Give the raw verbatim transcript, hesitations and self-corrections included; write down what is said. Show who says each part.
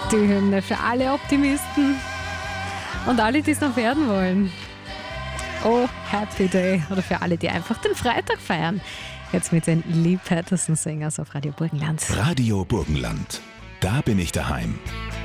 Speaker 1: Die Hymne für alle Optimisten und alle, die es noch werden wollen. Oh, Happy Day. Oder für alle, die einfach den Freitag feiern. Jetzt mit den Lee Patterson Singers auf Radio Burgenland.
Speaker 2: Radio Burgenland. Da bin ich daheim.